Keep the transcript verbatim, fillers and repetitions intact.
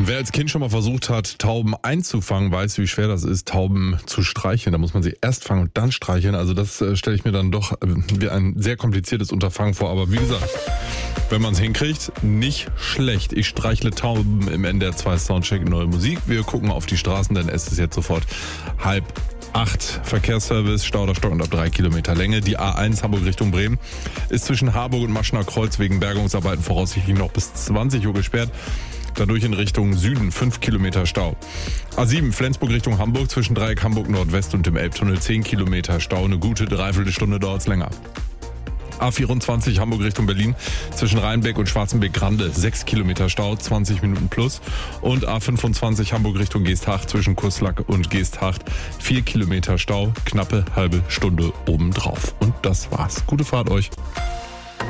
Wer als Kind schon mal versucht hat, Tauben einzufangen, weiß, wie schwer das ist, Tauben zu streicheln. Da muss man sie erst fangen und dann streicheln. Also das äh, stelle ich mir dann doch äh, wie ein sehr kompliziertes Unterfangen vor. Aber wie gesagt, wenn man es hinkriegt, nicht schlecht. Ich streichle Tauben im N D R zwei Soundcheck neue Musik. Wir gucken auf die Straßen, denn es ist jetzt sofort halb acht. Verkehrsservice, Stau stockend ab drei Kilometer Länge. Die A eins Hamburg Richtung Bremen ist zwischen Harburg und Maschner Kreuz wegen Bergungsarbeiten voraussichtlich noch bis zwanzig Uhr gesperrt. Dadurch in Richtung Süden fünf Kilometer Stau. A sieben Flensburg Richtung Hamburg zwischen Dreieck Hamburg Nordwest und dem Elbtunnel zehn Kilometer Stau. Eine gute Dreiviertelstunde dauert es länger. A vierundzwanzig Hamburg Richtung Berlin zwischen Rheinbeck und Schwarzenbeck-Grande sechs Kilometer Stau, zwanzig Minuten plus. Und A fünfundzwanzig Hamburg Richtung Geesthacht zwischen Kurslack und Geesthacht vier Kilometer Stau, knappe halbe Stunde obendrauf. Und das war's. Gute Fahrt euch.